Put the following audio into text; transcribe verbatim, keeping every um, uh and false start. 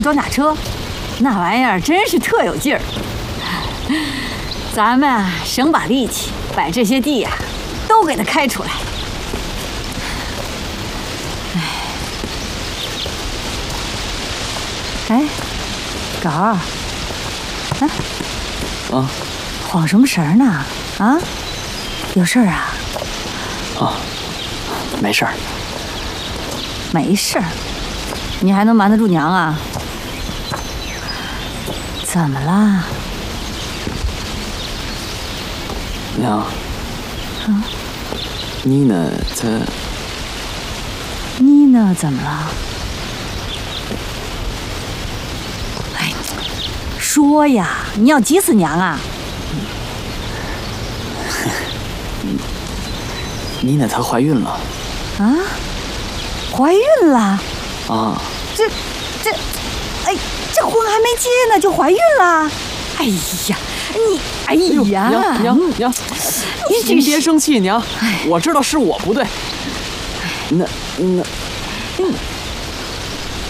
装甲车，那玩意儿真是特有劲儿。咱们啊，省把力气，把这些地呀、啊、都给它开出来。哎，哎，狗儿，啊， 啊， 晃什么神呢？啊，有事儿啊？ 啊，没事儿。 没事儿，你还能瞒得住娘啊？怎么啦？ 娘， 啊， 妮娜她…… 妮娜怎么了？哎，说呀，你要急死娘啊！ 妮娜她怀孕了。 啊？怀孕了？ 啊！ 这这，哎，这婚还没结呢就怀孕了？哎呀，你，哎呀， 娘娘娘， 你您别生气，娘，我知道是我不对。那那， 嗯。